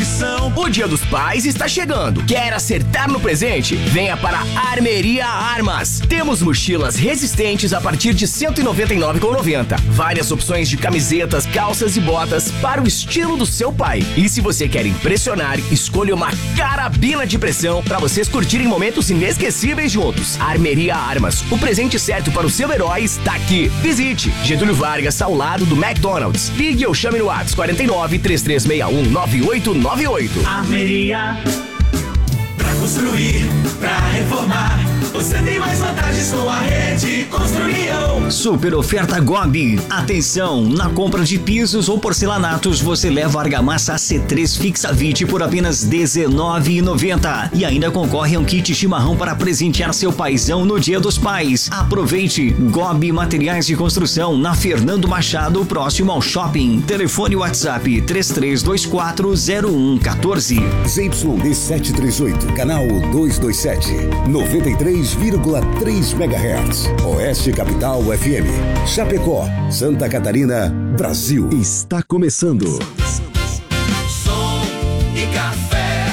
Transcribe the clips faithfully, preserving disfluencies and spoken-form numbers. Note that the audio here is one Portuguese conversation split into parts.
tradição. O Dia dos Pais está chegando. Quer acertar no presente? Venha para a Armeria Armas. Temos mochilas resistentes a partir de cento e noventa e nove reais e noventa centavos. Várias opções de camisetas, calças e botas para o estilo do seu pai. E se você quer impressionar, escolha uma carabina de pressão para vocês curtirem momentos inesquecíveis juntos. Armeria Armas. O presente certo para o seu herói está aqui. Visite Getúlio Vargas, ao lado do McDonald's. Ligue ou chame no WhatsApp quarenta e nove, três três seis um, nove oito nove oito. Armeria. Pra construir, pra reformar, você tem mais vantagens com a Rede Construião. Super oferta Gobi. Atenção, na compra de pisos ou porcelanatos, você leva a argamassa A C três Fixa vinte por apenas dezenove reais e noventa centavos. E ainda concorre a um kit chimarrão para presentear seu paizão no Dia dos Pais. Aproveite. Gobi Materiais de Construção, na Fernando Machado, próximo ao shopping. Telefone WhatsApp três três dois quatro zero um um quatro. Z Y D setecentos e trinta e oito, canal duzentos e vinte e sete, noventa e três vírgula três megahertz. Oeste Capital F M. Chapecó, Santa Catarina, Brasil. Está começando. Som e café.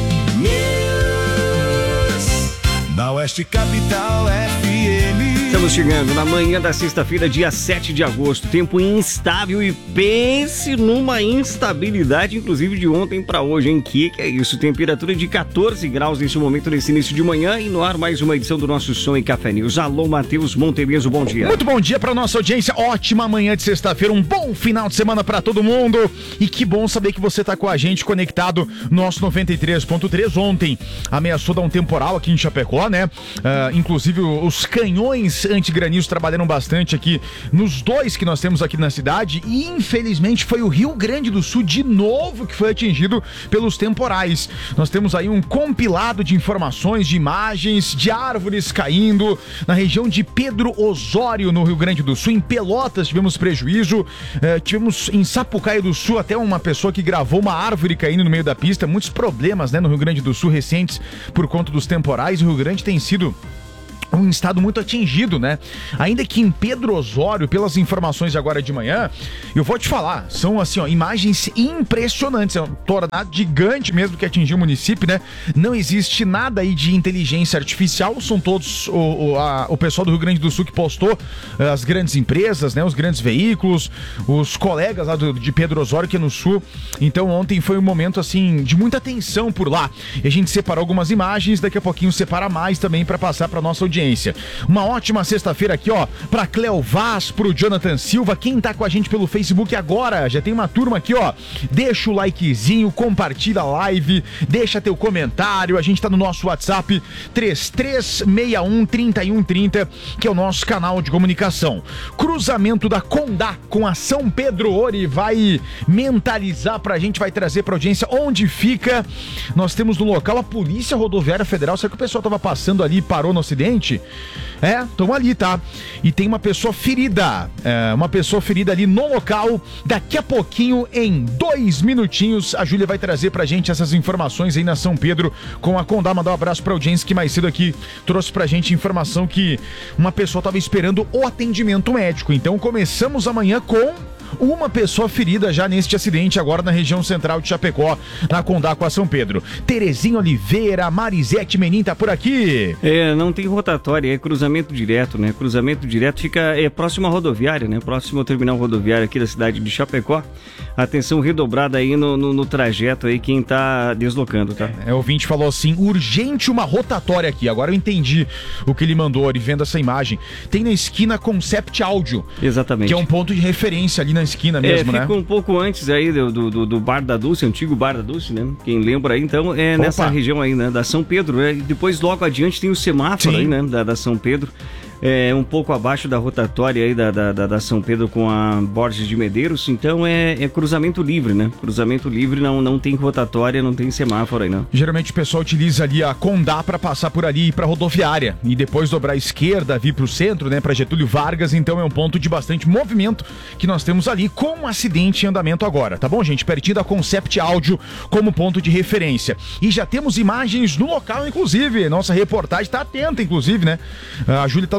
News. Na Oeste Capital F M. Estamos chegando na manhã da sexta-feira, dia sete de agosto. Tempo instável e pense numa instabilidade, inclusive de ontem para hoje, hein? Que que é isso? Temperatura de quatorze graus nesse momento, nesse início de manhã. E no ar, mais uma edição do nosso Som e Café News. Alô, Matheus Montemeso, bom dia. Muito bom dia para nossa audiência. Ótima manhã de sexta-feira, um bom final de semana para todo mundo. E que bom saber que você tá com a gente conectado no nosso noventa e três ponto três. Ontem ameaçou dar um temporal aqui em Chapecó, né? Uh, inclusive os canhões antigranizo trabalharam bastante aqui nos dois que nós temos aqui na cidade e infelizmente foi o Rio Grande do Sul de novo que foi atingido pelos temporais. Nós temos aí um compilado de informações, de imagens, de árvores caindo na região de Pedro Osório, no Rio Grande do Sul. Em Pelotas tivemos prejuízo, eh, tivemos em Sapucaia do Sul até uma pessoa que gravou uma árvore caindo no meio da pista. Muitos problemas, né, no Rio Grande do Sul recentes por conta dos temporais. O Rio Grande tem sido um estado muito atingido, né? Ainda que em Pedro Osório, pelas informações de agora de manhã, eu vou te falar, são assim, ó, imagens impressionantes, é um tornado gigante mesmo que atingiu o município, né? Não existe nada aí de inteligência artificial, são todos o, o, a, o pessoal do Rio Grande do Sul que postou, as grandes empresas, né? Os grandes veículos, os colegas lá do, de Pedro Osório, que é no sul. Então ontem foi um momento, assim, de muita tensão por lá. E a gente separou algumas imagens, daqui a pouquinho separa mais também para passar para nossa audiência. Uma ótima sexta-feira aqui, ó, pra Cleo Vaz, pro Jonathan Silva. Quem tá com a gente pelo Facebook agora, já tem uma turma aqui, ó. Deixa o likezinho, compartilha a live, deixa teu comentário. A gente tá no nosso WhatsApp três três seis um, três um três zero, que é o nosso canal de comunicação. Cruzamento da Condá com a São Pedro Ori vai mentalizar pra gente, vai trazer pra audiência onde fica. Nós temos no local a Polícia Rodoviária Federal. Será que o pessoal tava passando ali e parou no acidente? É, estão ali, tá? E tem uma pessoa ferida, é, uma pessoa ferida ali no local. Daqui a pouquinho, em dois minutinhos, a Júlia vai trazer pra gente essas informações aí na São Pedro com a Condá. Mandar um abraço pra audiência que mais cedo aqui trouxe pra gente informação que uma pessoa tava esperando o atendimento médico. Então começamos amanhã com uma pessoa ferida já neste acidente agora na região central de Chapecó, na Condá com a São Pedro. Terezinha Oliveira, Marisete Menin tá por aqui. É, não tem rotatória, é cruzamento direto, né? Cruzamento direto fica é, próximo à rodoviária, né? Próximo ao terminal rodoviário aqui da cidade de Chapecó. Atenção redobrada aí no, no, no trajeto aí, quem tá deslocando, tá? É, o ouvinte falou assim, urgente uma rotatória aqui. Agora eu entendi o que ele mandou ali, vendo essa imagem. Tem na esquina Concept Áudio. Exatamente. Que é um ponto de referência ali na esquina mesmo, é, né? Fica um pouco antes aí do, do, do Bar da Dulce, antigo Bar da Dulce, né? Quem lembra aí, então, é Opa. nessa região aí, né? Da São Pedro, né? E depois logo adiante tem o semáforo Sim. aí, né? Da, da São Pedro. É um pouco abaixo da rotatória aí da, da, da São Pedro com a Borges de Medeiros, então é, é cruzamento livre, né? Cruzamento livre, não, não tem rotatória, não tem semáforo aí, não. Geralmente o pessoal utiliza ali a Condá pra passar por ali e ir pra rodoviária e depois dobrar à esquerda, vir pro centro, né? Pra Getúlio Vargas, então é um ponto de bastante movimento que nós temos ali com um acidente em andamento agora, tá bom, gente? Pertinho da Concept Áudio como ponto de referência. E já temos imagens no local, inclusive, nossa reportagem tá atenta, inclusive, né? A Júlia tá no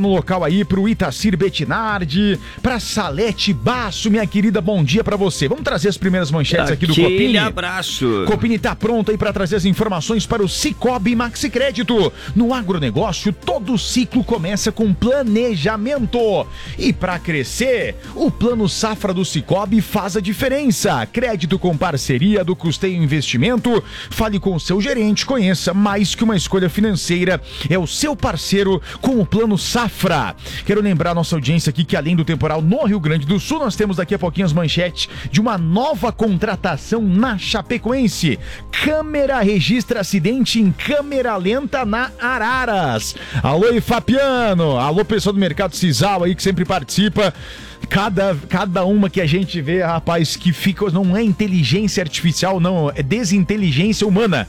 no local aí pro Itacir Bettinardi, pra Salete Basso, minha querida, bom dia pra você. Vamos trazer as primeiras manchetes aqui do Copini. Aquele abraço. Copini tá pronto aí pra trazer as informações para o Cicobi Maxi Crédito. No agronegócio, todo ciclo começa com planejamento. E pra crescer, o Plano Safra do Cicobi faz a diferença. Crédito com parceria do Custeio Investimento. Fale com o seu gerente, conheça. Mais que uma escolha financeira, é o seu parceiro com o Plano Safra. Quero lembrar a nossa audiência aqui que além do temporal no Rio Grande do Sul, nós temos daqui a pouquinho as manchetes de uma nova contratação na Chapecoense. Câmera registra acidente em câmera lenta na Araras. Alô, Ifapiano. Alô, pessoal do Mercado Cisal aí que sempre participa. Cada, cada uma que a gente vê, rapaz, que fica, não é inteligência artificial, não, é desinteligência humana.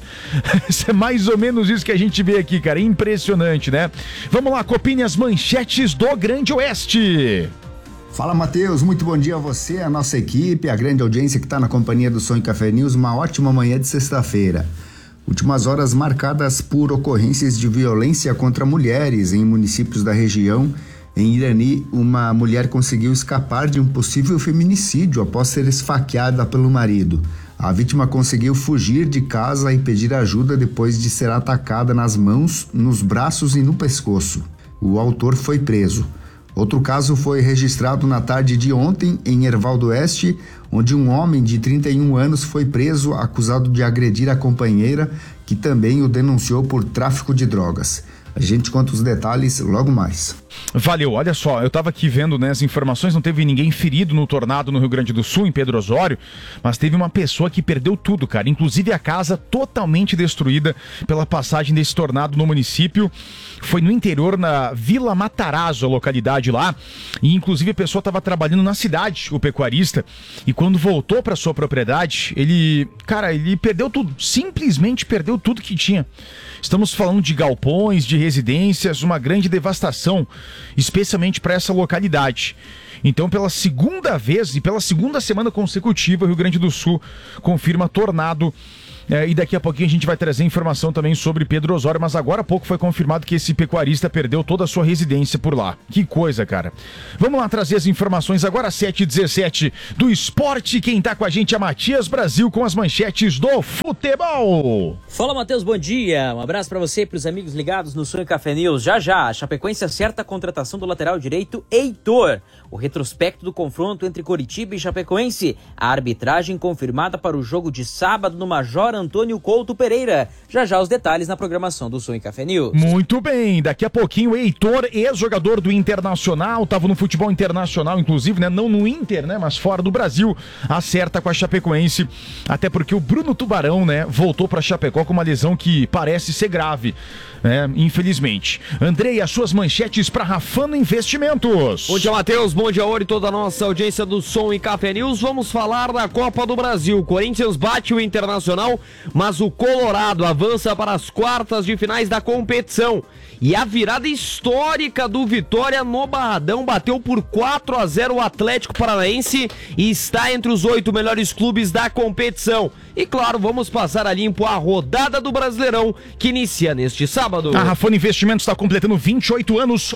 É mais ou menos isso que a gente vê aqui, cara, impressionante, né? Vamos lá, Copini, as manchetes do Grande Oeste. Fala, Matheus, muito bom dia a você, a nossa equipe, a grande audiência que está na companhia do Som e Café News, uma ótima manhã de sexta-feira. Últimas horas marcadas por ocorrências de violência contra mulheres em municípios da região. Em Irani, uma mulher conseguiu escapar de um possível feminicídio após ser esfaqueada pelo marido. A vítima conseguiu fugir de casa e pedir ajuda depois de ser atacada nas mãos, nos braços e no pescoço. O autor foi preso. Outro caso foi registrado na tarde de ontem em Erval do Oeste, onde um homem de trinta e um anos foi preso acusado de agredir a companheira, que também o denunciou por tráfico de drogas. A gente conta os detalhes logo mais. Valeu, olha só, eu tava aqui vendo, né, as informações, não teve ninguém ferido no tornado no Rio Grande do Sul, em Pedro Osório, mas teve uma pessoa que perdeu tudo, cara, inclusive a casa totalmente destruída pela passagem desse tornado no município. Foi no interior, na Vila Matarazzo, a localidade lá, e inclusive a pessoa tava trabalhando na cidade, o pecuarista, e quando voltou pra sua propriedade, ele, cara, ele perdeu tudo, simplesmente perdeu tudo que tinha. Estamos falando de galpões, de residências, uma grande devastação, especialmente para essa localidade. Então, pela segunda vez e pela segunda semana consecutiva, o Rio Grande do Sul confirma tornado. É, e daqui a pouquinho a gente vai trazer informação também sobre Pedro Osório, mas agora há pouco foi confirmado que esse pecuarista perdeu toda a sua residência por lá. Que coisa, cara. Vamos lá trazer as informações agora, sete e dezessete do esporte. Quem tá com a gente é Matias Brasil com as manchetes do futebol. Fala, Matheus, bom dia. Um abraço pra você e pros amigos ligados no Sonho Café News. Já já, a Chapecoense acerta a contratação do lateral direito Heitor. O retrospecto do confronto entre Coritiba e Chapecoense. A arbitragem confirmada para o jogo de sábado no Major Antônio Couto Pereira. Já já os detalhes na programação do Sonho Café News. Muito bem, daqui a pouquinho o Heitor, ex-jogador do Internacional, estava no futebol internacional, inclusive, né? Não no Inter, né? Mas fora do Brasil, acerta com a Chapecoense, até porque o Bruno Tubarão, né? Voltou para Chapecó com uma lesão que parece ser grave, né? Infelizmente. Andrei, as suas manchetes para Rafano Investimentos. Bom dia, Matheus, bom dia, Ori, toda a nossa audiência do Som e Café News. Vamos falar da Copa do Brasil. Corinthians bate o Internacional, mas o Colorado avança para as quartas de finais da competição. E a virada histórica do Vitória no Barradão bateu por quatro a zero o Atlético Paranaense e está entre os oito melhores clubes da competição. E claro, vamos passar a limpo a rodada do Brasileirão, que inicia neste sábado. A Rafano Investimentos está completando vinte e oito anos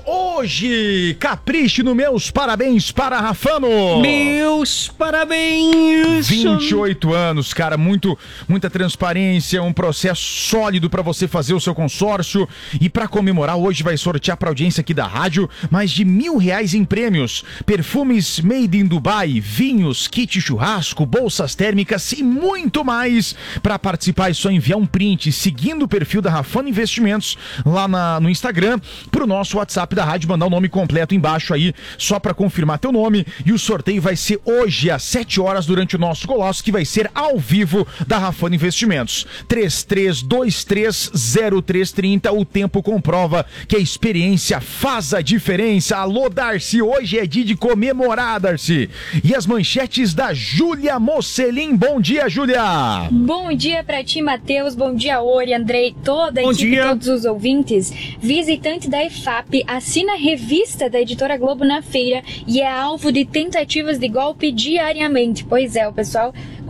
hoje. Capriche no meus parabéns para a Rafano. Meus parabéns. vinte e oito anos, cara, muito, muita transparência, um processo sólido para você fazer o seu consórcio. E para comemorar, hoje vai sortear para a audiência aqui da rádio mais de mil reais em prêmios. Perfumes made in Dubai, vinhos, kit churrasco, bolsas térmicas e muito mais. Mais para participar é só enviar um print seguindo o perfil da Rafano Investimentos lá na, no Instagram pro nosso WhatsApp da rádio, mandar o nome completo embaixo aí só para confirmar teu nome, e o sorteio vai ser hoje às sete horas durante o nosso Colosso, que vai ser ao vivo da Rafano Investimentos. três três dois três zero três três zero, o tempo comprova que a experiência faz a diferença. Alô, Darcy, hoje é dia de comemorar, Darcy. E as manchetes da Júlia Mocelin. Bom dia, Júlia. Bom dia pra ti, Matheus. Bom dia, Ori, Andrei, toda a Bom equipe dia. e todos os ouvintes. Visitante da E F A P assina revista da Editora Globo na feira e é alvo de tentativas de golpe diariamente. Pois é, o pessoal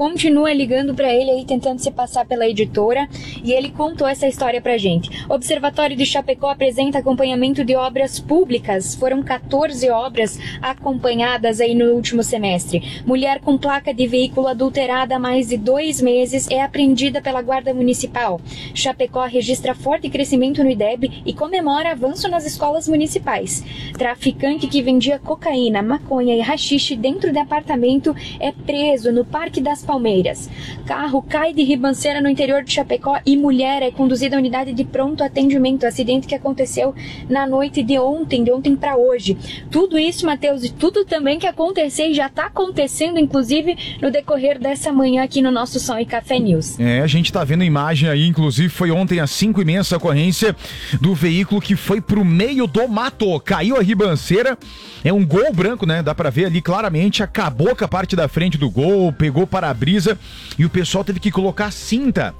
continua ligando para ele aí, tentando se passar pela editora, e ele contou essa história pra gente. O Observatório de Chapecó apresenta acompanhamento de obras públicas. Foram quatorze obras acompanhadas aí no último semestre. Mulher com placa de veículo adulterada há mais de dois meses é apreendida pela Guarda Municipal. Chapecó registra forte crescimento no I D E B e comemora avanço nas escolas municipais. Traficante que vendia cocaína, maconha e haxixe dentro de apartamento é preso no Parque das Palmeiras. Carro cai de ribanceira no interior de Chapecó e mulher é conduzida à unidade de pronto atendimento. Acidente que aconteceu na noite de ontem, de ontem para hoje. Tudo isso, Matheus, e tudo também que aconteceu e já está acontecendo, inclusive, no decorrer dessa manhã aqui no nosso Som e Café News. É, a gente tá vendo a imagem aí, inclusive foi ontem às cinco e meia essa ocorrência do veículo que foi pro meio do mato, caiu a ribanceira, é um Gol branco, né, dá pra ver ali claramente, acabou com a parte da frente do Gol, pegou para-brisa e o pessoal teve que colocar cinta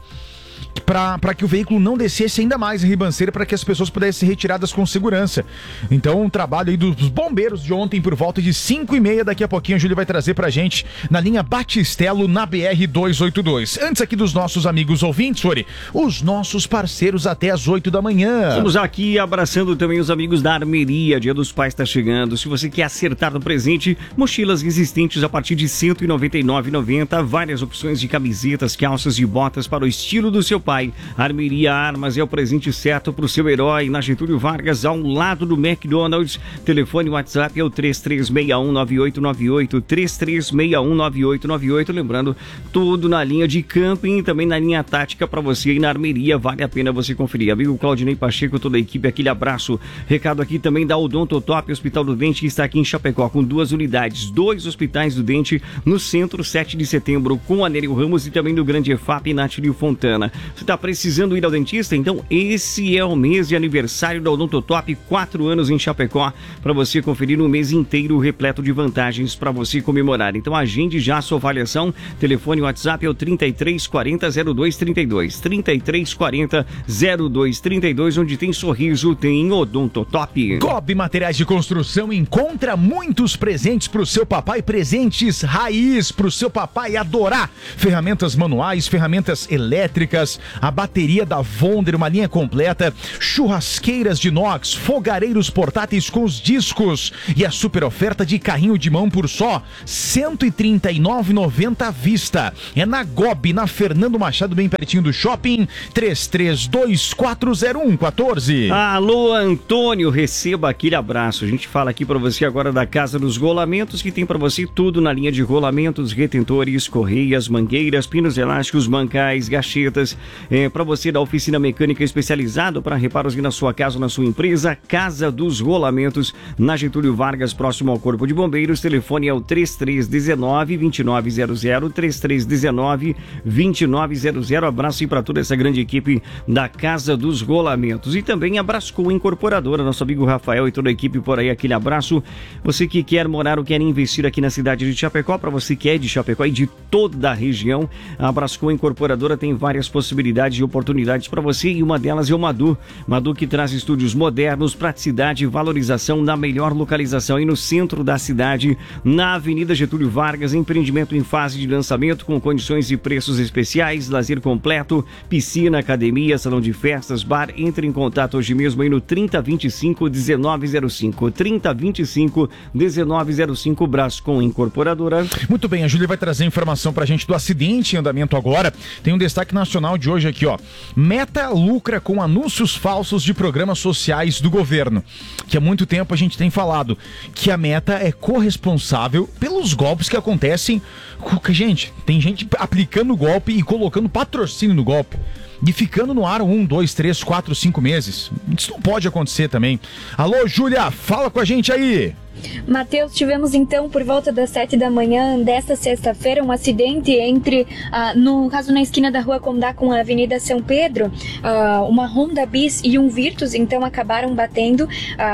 para que o veículo não descesse ainda mais a ribanceira, para que as pessoas pudessem ser retiradas com segurança. Então, um trabalho aí dos bombeiros de ontem por volta de cinco e meia. Daqui a pouquinho a Júlia vai trazer pra gente na linha Batistelo, na B R duzentos e oitenta e dois. Antes aqui dos nossos amigos ouvintes, Ori, os nossos parceiros até as oito da manhã. Estamos aqui abraçando também os amigos da Armeria. Dia dos Pais está chegando. Se você quer acertar no presente, mochilas resistentes a partir de cento e noventa e nove reais e noventa centavos. Várias opções de camisetas, calças e botas para o estilo do seu pai. Armeria Armas é o presente certo para o seu herói. Na Getúlio Vargas, ao lado do McDonald's. Telefone WhatsApp é o três três seis um nove oito nove oito, três três seis um nove oito nove oito. Lembrando, tudo na linha de camping e também na linha tática para você. E na Armeria, vale a pena você conferir. Amigo Claudinei Pacheco, toda a equipe, aquele abraço. Recado aqui também da Odontotop, Hospital do Dente, que está aqui em Chapecó, com duas unidades, dois hospitais do dente no centro, sete de setembro, com a Nélio Ramos e também do Grande E F A P e Natílio Fontana. Você está precisando ir ao dentista? Então esse é o mês de aniversário da Odontotop, quatro anos em Chapecó, para você conferir um mês inteiro repleto de vantagens para você comemorar. Então agende já a sua avaliação. Telefone WhatsApp é o trinta e três quarenta zero dois trinta e dois, trinta e três quarenta zero dois trinta e dois, onde tem sorriso, tem Odontotop. Cobb Materiais de Construção encontra muitos presentes para o seu papai, presentes raiz para o seu papai adorar. Ferramentas manuais, ferramentas elétricas, a bateria da Vonder, uma linha completa, churrasqueiras de inox, fogareiros portáteis com os discos e a super oferta de carrinho de mão por só cento e trinta e nove reais e noventa centavos à vista. É na Gob, na Fernando Machado, bem pertinho do shopping. Três três dois quatro zero um um quatro. Alô, Antônio, receba aquele abraço. A gente fala aqui para você agora da Casa dos Rolamentos, que tem para você tudo na linha de rolamentos, retentores, correias, mangueiras, pinos elásticos, bancais, gachetas. É, para você da oficina mecânica especializada para reparos na sua casa ou na sua empresa. Casa dos Rolamentos, na Getúlio Vargas, próximo ao Corpo de Bombeiros. Telefone é o três três um nove, dois nove zero zero, três três um nove, dois nove zero zero. Abraço aí para toda essa grande equipe da Casa dos Rolamentos. E também abraço com a Incorporadora, nosso amigo Rafael e toda a equipe por aí, aquele abraço. Você que quer morar ou quer investir aqui na cidade de Chapecó, para você que é de Chapecó e de toda a região, abraço com a Incorporadora tem várias possibilidades e oportunidades para você, e uma delas é o Madu. Madu, que traz estúdios modernos, praticidade e valorização na melhor localização e no centro da cidade, na Avenida Getúlio Vargas. Empreendimento em fase de lançamento com condições e preços especiais, lazer completo, piscina, academia, salão de festas, bar. Entre em contato hoje mesmo aí no trinta vinte e cinco, dezenove zero cinco, trinta vinte e cinco, dezenove zero cinco, Brascom Incorporadora. Muito bem, a Júlia vai trazer informação pra gente do acidente em andamento agora. Tem um destaque nacional de hoje aqui, ó. Meta lucra com anúncios falsos de programas sociais do governo. Que há muito tempo a gente tem falado que a Meta é corresponsável pelos golpes que acontecem. Gente, tem gente aplicando golpe e colocando patrocínio no golpe. E ficando no ar um, dois, três, quatro, cinco meses. Isso não pode acontecer também. Alô, Júlia, fala com a gente aí. Matheus, tivemos então por volta das sete da manhã desta sexta-feira um acidente entre, uh, no caso na esquina da Rua Condá com a Avenida São Pedro, uh, uma Honda Bis e um Virtus então acabaram batendo. Uh,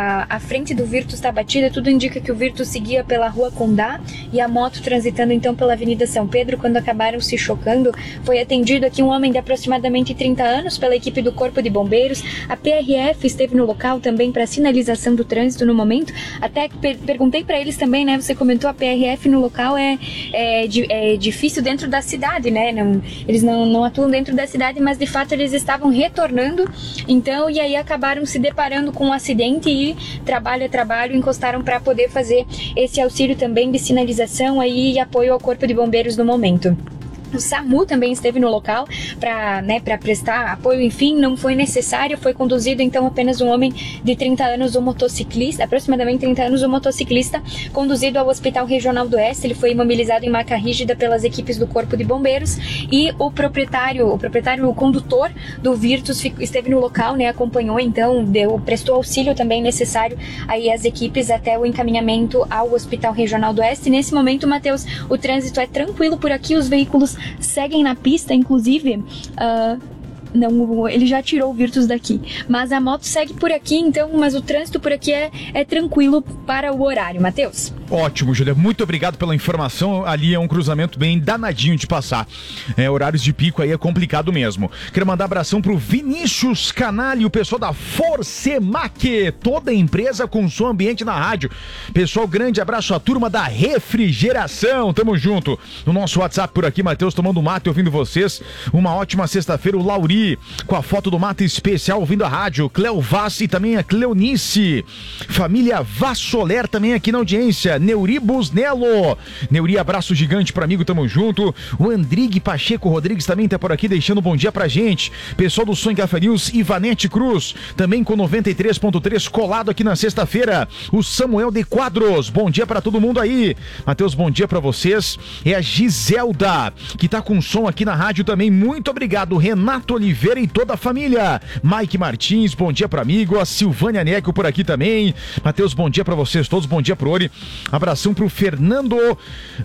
a frente do Virtus está batida, tudo indica que o Virtus seguia pela Rua Condá e a moto transitando então pela Avenida São Pedro. Quando acabaram se chocando, foi atendido aqui um homem de aproximadamente trinta anos pela equipe do Corpo de Bombeiros. A P R F esteve no local também para sinalização do trânsito no momento, até que per- perguntei para eles também, né? Você comentou a P R F no local é, é, di- é difícil dentro da cidade, né? Não, eles não, não atuam dentro da cidade, mas de fato eles estavam retornando, então, e aí acabaram se deparando com um acidente e trabalho é trabalho, encostaram para poder fazer esse auxílio também de sinalização aí e apoio ao Corpo de Bombeiros no momento. O SAMU também esteve no local para, né, para prestar apoio, enfim, não foi necessário, foi conduzido então apenas um homem de trinta anos, um motociclista, aproximadamente trinta anos, um motociclista, conduzido ao Hospital Regional do Oeste. Ele foi imobilizado em maca rígida pelas equipes do Corpo de Bombeiros e o proprietário, o proprietário, o condutor do Virtus esteve no local, né, acompanhou, então, deu, prestou auxílio também necessário aí às equipes até o encaminhamento ao Hospital Regional do Oeste. Nesse momento, Matheus, o trânsito é tranquilo por aqui, os veículos seguem na pista, inclusive, uh, não, ele já tirou o Virtus daqui, mas a moto segue por aqui, então, mas o trânsito por aqui é, é tranquilo para o horário, Matheus. Ótimo, Júlia, muito obrigado pela informação. Ali é um cruzamento bem danadinho de passar. É, horários de pico aí é complicado mesmo. Quero mandar abração pro Vinícius Canali, o pessoal da Forcemac, toda a empresa com som ambiente na rádio. Pessoal, grande abraço à turma da refrigeração, tamo junto. No nosso WhatsApp por aqui, Matheus, tomando mate, ouvindo vocês. Uma ótima sexta-feira, o Lauri, com a foto do mate especial, ouvindo a rádio. Cleo Vaz e também a Cleonice. Família Vassoler também aqui na audiência. Neuri Busnello. Neuri, abraço gigante para amigo, tamo junto. O Andrigue Pacheco Rodrigues também tá por aqui deixando um bom dia pra gente. Pessoal do Som Café News, Ivanete Cruz, também com noventa e três ponto três colado aqui na sexta-feira. O Samuel de Quadros, bom dia pra todo mundo aí. Matheus, bom dia pra vocês. É a Giselda, que tá com som aqui na rádio também, muito obrigado. Renato Oliveira e toda a família. Mike Martins, bom dia pra amigo. A Silvânia Neco por aqui também. Matheus, bom dia pra vocês todos, bom dia pro Ori. Abração pro Fernando. Uh,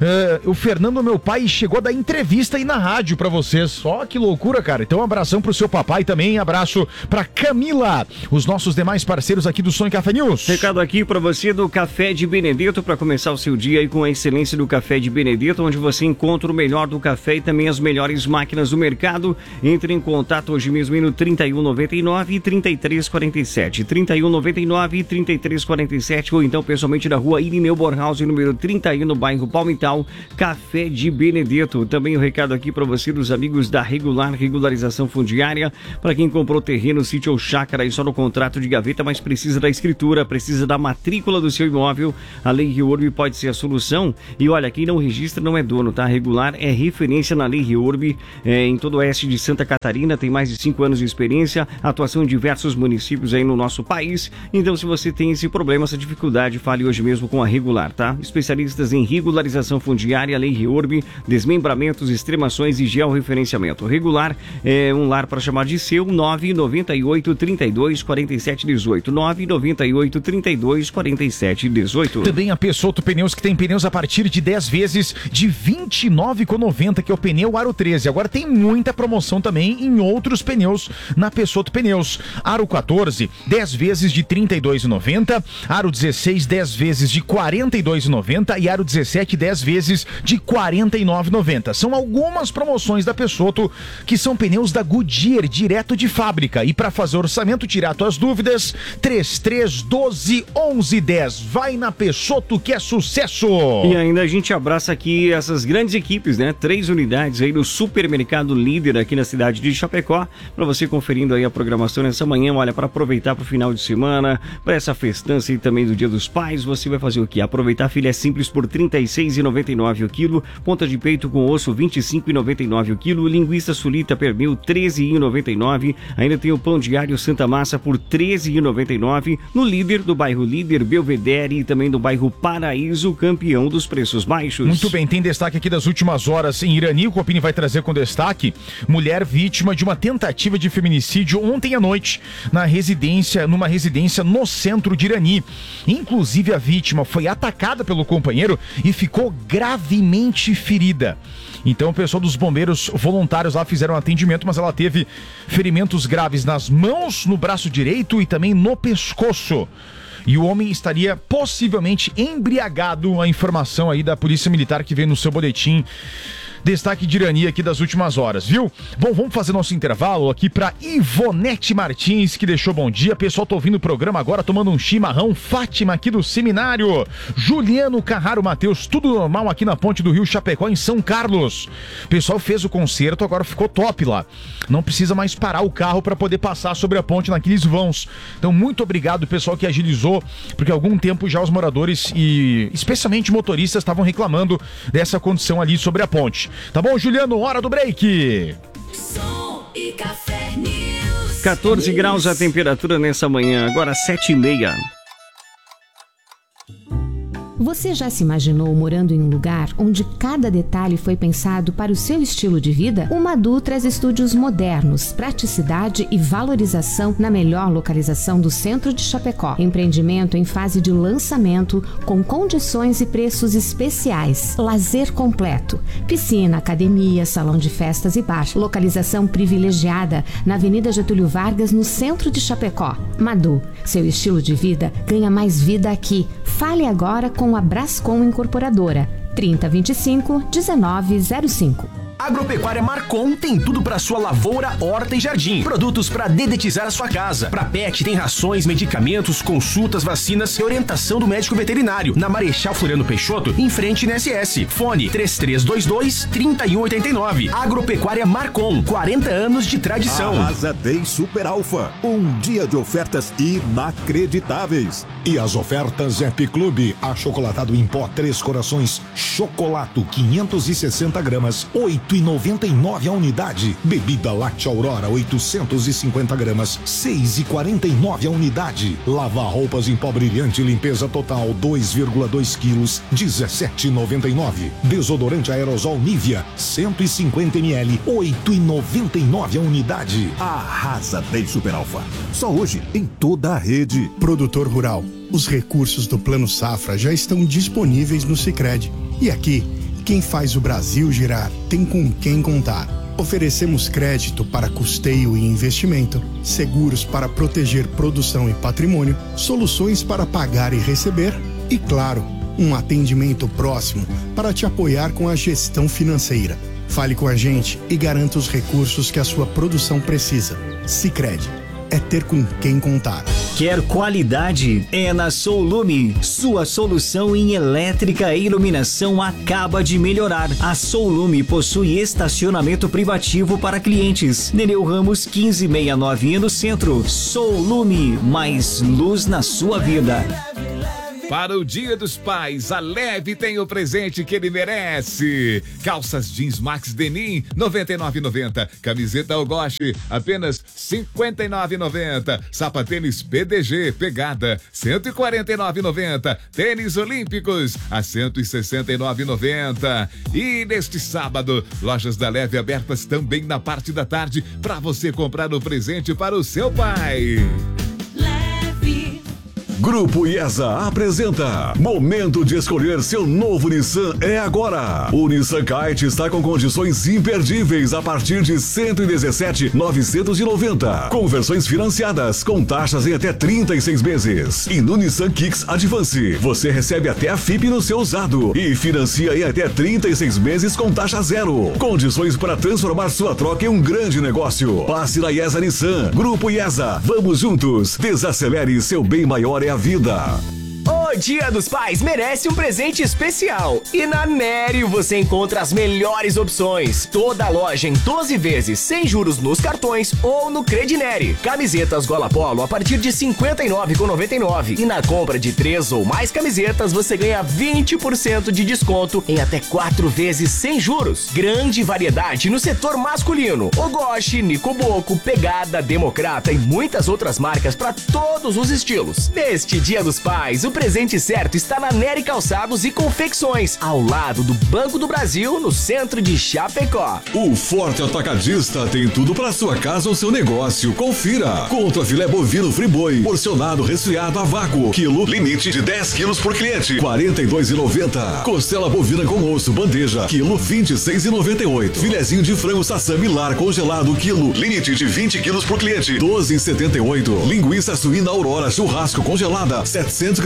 o Fernando, meu pai, chegou a dar entrevista aí na rádio pra vocês. Ó, que loucura, cara. Então, um abração pro seu papai também. Abraço pra Camila, os nossos demais parceiros aqui do Som Café News. Recado aqui pra você do Café de Benedetto, pra começar o seu dia aí com a excelência do Café de Benedetto, onde você encontra o melhor do café e também as melhores máquinas do mercado. Entre em contato hoje mesmo aí no trinta e um, noventa e nove, trinta e três, quarenta e sete. trinta e um, noventa e nove, trinta e três, quarenta e sete, ou então pessoalmente na rua Irineu Bornhaus, número trinta e um, no bairro Palmital, Café de Benedetto. Também o um recado aqui para você dos amigos da Regular Regularização Fundiária, para quem comprou terreno, sítio ou chácara e só no contrato de gaveta, mas precisa da escritura, precisa da matrícula do seu imóvel, a Lei Rio Urbe pode ser a solução. E olha, quem não registra não é dono, tá? Regular é referência na Lei Rio Urbe, é, em todo o oeste de Santa Catarina, tem mais de cinco anos de experiência, atuação em diversos municípios aí no nosso país. Então, se você tem esse problema, essa dificuldade, fale hoje mesmo com a Regular, tá? Especialistas em regularização fundiária, Lei Rio Urbe, desmembramentos, extremações e georreferenciamento. Regular é um lar para chamar de seu. Nove nove oito, trinta e dois, quarenta e sete, dezoito. Nove nove oito, trinta e dois, quarenta e sete, dezoito. Também a Peixoto Pneus, que tem pneus a partir de dez vezes de vinte e nove reais e noventa centavos, que é o pneu Aro treze. Agora tem muita promoção também em outros pneus na Peixoto Pneus. Aro quatorze, dez vezes de trinta e dois reais e noventa centavos. Aro dezesseis, dez vezes de quarenta e dois reais e noventa centavos. E Aro dezessete, dez vezes de quarenta e nove reais e noventa centavos. São algumas promoções da Peixoto, que são pneus da Goodyear, direto de fábrica. E para fazer orçamento, tirar tuas dúvidas, trinta e três, doze, onze, dez. Vai na Peixoto que é sucesso! E ainda a gente abraça aqui essas grandes equipes, né? Três unidades aí do Supermercado Líder aqui na cidade de Chapecó, para você conferindo aí a programação nessa manhã. Olha, para aproveitar para o final de semana, para essa festança e também do Dia dos Pais, você vai fazer o quê? Aproveitar filé simples por trinta e seis reais e noventa e nove centavos o quilo, ponta de peito com osso vinte e cinco reais e noventa e nove centavos o quilo, linguiça sulita pernil treze reais e noventa e nove centavos, ainda tem o pão diário Santa Massa por treze reais e noventa e nove centavos, no Líder, do bairro Líder, Belvedere e também do bairro Paraíso, campeão dos preços baixos. Muito bem, tem destaque aqui das últimas horas em Irani, o Copini vai trazer com destaque: mulher vítima de uma tentativa de feminicídio ontem à noite na residência, numa residência no centro de Irani. Inclusive a vítima foi atacada pelo companheiro e ficou gravemente ferida. Então o pessoal dos bombeiros voluntários lá fizeram um atendimento, mas ela teve ferimentos graves nas mãos, no braço direito e também no pescoço. E o homem estaria possivelmente embriagado. A informação aí da Polícia Militar que veio no seu boletim destaque de Irani aqui das últimas horas, viu? Bom, vamos fazer nosso intervalo aqui pra Ivonete Martins, que deixou bom dia. Pessoal, tô ouvindo o programa agora, tomando um chimarrão. Fátima aqui do seminário. Juliano Carraro Matheus, tudo normal aqui na ponte do Rio Chapecó, em São Carlos. O pessoal fez o concerto, agora ficou top lá. Não precisa mais parar o carro para poder passar sobre a ponte naqueles vãos. Então, muito obrigado, pessoal que agilizou, porque há algum tempo já os moradores e especialmente motoristas estavam reclamando dessa condição ali sobre a ponte. Tá bom, Juliano? Hora do break! Som e Café News. catorze graus a temperatura nessa manhã, agora sete e meia. Você já se imaginou morando em um lugar onde cada detalhe foi pensado para o seu estilo de vida? O Madu traz estúdios modernos, praticidade e valorização na melhor localização do centro de Chapecó. Empreendimento em fase de lançamento, com condições e preços especiais. Lazer completo, piscina, academia, salão de festas e bar. Localização privilegiada na Avenida Getúlio Vargas, no centro de Chapecó. Madu, seu estilo de vida ganha mais vida aqui. Fale agora com a Brascom Incorporadora, trinta, vinte e cinco, dezenove, zero cinco. Agropecuária Marcon tem tudo para sua lavoura, horta e jardim. Produtos para dedetizar a sua casa. Para pet tem rações, medicamentos, consultas, vacinas e orientação do médico veterinário. Na Marechal Floriano Peixoto, em frente na S S. Fone três três dois dois, três um oito nove. Agropecuária Marcon, quarenta anos de tradição. Arrasa Day Super Alfa, um dia de ofertas inacreditáveis. E as ofertas Happy Club, achocolatado em pó Três Corações, chocolato quinhentos e sessenta gramas, oito e noventa e nove a unidade. Bebida láctea Aurora, oitocentos e cinquenta gramas, seis e quarenta e nove a unidade. Lavar roupas em pó brilhante, limpeza total, dois vírgula dois quilos, dezessete e noventa e nove. Desodorante aerosol Nivea, cento e cinquenta mililitros, oito e noventa e nove a unidade. Arrasa Day Super Alfa. Só hoje, em toda a rede. Produtor rural, os recursos do Plano Safra já estão disponíveis no Sicredi. E aqui, quem faz o Brasil girar tem com quem contar. Oferecemos crédito para custeio e investimento, seguros para proteger produção e patrimônio, soluções para pagar e receber e, claro, um atendimento próximo para te apoiar com a gestão financeira. Fale com a gente e garanta os recursos que a sua produção precisa. Sicredi. É ter com quem contar. Quer qualidade? É na Soulume. Sua solução em elétrica e iluminação acaba de melhorar. A Soulume possui estacionamento privativo para clientes. Nereu Ramos quinze sessenta e nove no centro. Soulume, mais luz na sua vida. Para o Dia dos Pais, a Leve tem o presente que ele merece. Calças jeans Max Denim, noventa e nove reais e noventa centavos. Camiseta Ogoshi, apenas cinquenta e nove reais e noventa centavos. Sapatênis P D G Pegada, cento e quarenta e nove reais e noventa centavos. Tênis Olímpicos, a cento e sessenta e nove reais e noventa centavos. E neste sábado, lojas da Leve abertas também na parte da tarde para você comprar o presente para o seu pai. Grupo IESA apresenta Momento de escolher seu novo Nissan é agora. O Nissan Kite está com condições imperdíveis a partir de cento e dezessete mil novecentos e noventa. Com versões financiadas, com taxas em até trinta e seis meses. E no Nissan Kicks Advance, você recebe até a F I P no seu usado e financia em até trinta e seis meses com taxa zero. Condições para transformar sua troca em um grande negócio. Passe na IESA Nissan. Grupo IESA. Vamos juntos. Desacelere, seu bem maior é a vida. O Dia dos Pais merece um presente especial. E na Nério você encontra as melhores opções. Toda a loja em doze vezes, sem juros nos cartões ou no Credineri. Camisetas Gola Polo a partir de cinquenta e nove reais e noventa e nove centavos. E na compra de três ou mais camisetas, você ganha vinte por cento de desconto em até quatro vezes sem juros. Grande variedade no setor masculino. Ogoshi, Nicoboco, Pegada, Democrata e muitas outras marcas para todos os estilos. Neste Dia dos Pais, o presente certo está na Nery Calçados e Confecções, ao lado do Banco do Brasil, no centro de Chapecó. O Forte Atacadista tem tudo para sua casa ou seu negócio. Confira. Contra filé bovino Friboi, porcionado resfriado a vácuo, quilo limite de dez quilos por cliente, quarenta e dois reais e noventa centavos. Costela bovina com osso bandeja, quilo vinte e seis reais e noventa e oito centavos. Filezinho de frango Sassami Lar congelado, quilo limite de vinte quilos por cliente, doze reais e setenta e oito centavos. Linguiça suína Aurora churrasco congelada, setecentas gramas, dez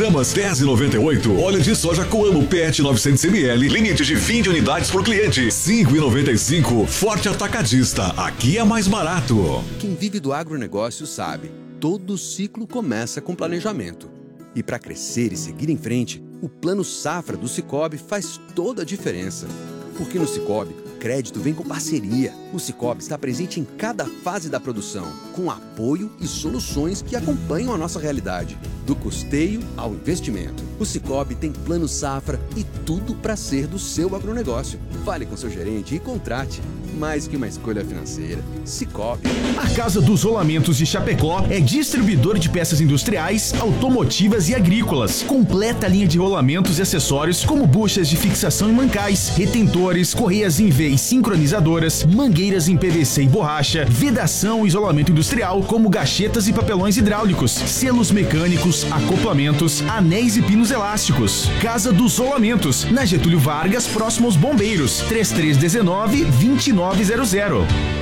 dez e noventa e oito. Óleo de soja Coamo Pet novecentos mililitros, limite de vinte unidades por cliente. cinco e noventa e cinco. Forte Atacadista, aqui é mais barato. Quem vive do agronegócio sabe, todo ciclo começa com planejamento. E para crescer e seguir em frente, o Plano Safra do Sicoob faz toda a diferença. Porque no Sicoob, crédito vem com parceria. O Sicoob está presente em cada fase da produção, com apoio e soluções que acompanham a nossa realidade. Do custeio ao investimento. O Sicoob tem Plano Safra e tudo para ser do seu agronegócio. Fale com seu gerente e contrate. Mais que uma escolha financeira. Sicoob. A Casa dos Rolamentos de Chapecó é distribuidor de peças industriais, automotivas e agrícolas. Completa linha de rolamentos e acessórios como buchas de fixação e mancais, retentores, correias em V e sincronizadoras, mangueiras em P V C e borracha, vedação e isolamento industrial como gachetas e papelões hidráulicos, selos mecânicos, acoplamentos, anéis e pinos elásticos. Casa dos Rolamentos, na Getúlio Vargas, próximo aos Bombeiros. três três um nove, dois nove zero zero.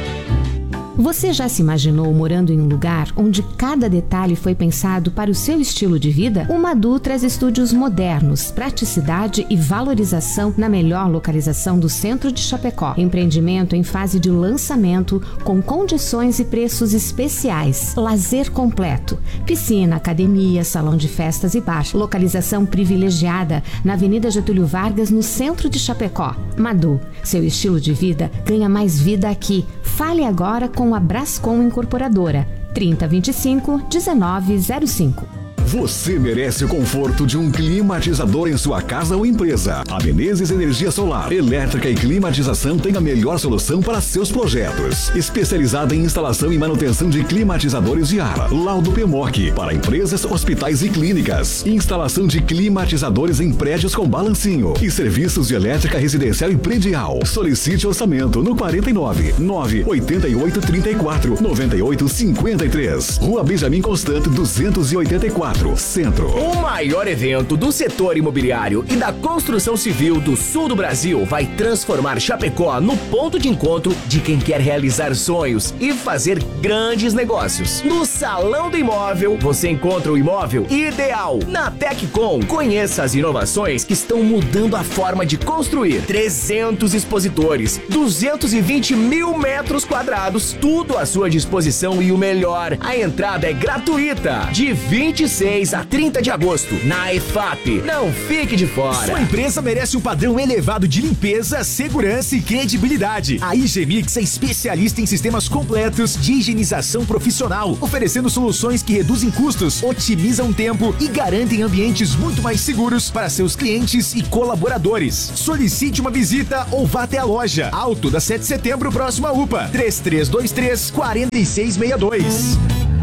Você já se imaginou morando em um lugar onde cada detalhe foi pensado para o seu estilo de vida? O Madu traz estúdios modernos, praticidade e valorização na melhor localização do centro de Chapecó. Empreendimento em fase de lançamento com condições e preços especiais. Lazer completo. Piscina, academia, salão de festas e bar. Localização privilegiada na Avenida Getúlio Vargas, no centro de Chapecó. Madu, seu estilo de vida ganha mais vida aqui. Fale agora com a Brascom Incorporadora. trinta, vinte e cinco, dezenove zero cinco. Você merece o conforto de um climatizador em sua casa ou empresa. A Menezes Energia Solar, elétrica e climatização tem a melhor solução para seus projetos. Especializada em instalação e manutenção de climatizadores de ar. Laudo P M O C para empresas, hospitais e clínicas. Instalação de climatizadores em prédios com balancinho e serviços de elétrica residencial e predial. Solicite orçamento no quarenta e nove, nove oitenta e oito, trinta e quatro, noventa e oito, cinquenta e três. Rua Benjamin Constant, duzentos e oitenta e quatro. Centro. O maior evento do setor imobiliário e da construção civil do sul do Brasil vai transformar Chapecó no ponto de encontro de quem quer realizar sonhos e fazer grandes negócios. No Salão do Imóvel, você encontra o imóvel ideal. Na Teccom, conheça as inovações que estão mudando a forma de construir. trezentos expositores, duzentos e vinte mil metros quadrados, tudo à sua disposição e o melhor, a entrada é gratuita. De vinte e seis a trinta de agosto, na E F A P. Não fique de fora. Sua empresa merece um padrão elevado de limpeza, segurança e credibilidade. A I G Mix é especialista em sistemas completos de higienização profissional, oferecendo soluções que reduzem custos, otimizam tempo e garantem ambientes muito mais seguros para seus clientes e colaboradores. Solicite uma visita ou vá até a loja. Alto da sete de setembro, próximo à U P A. três três dois três, quatro seis seis dois.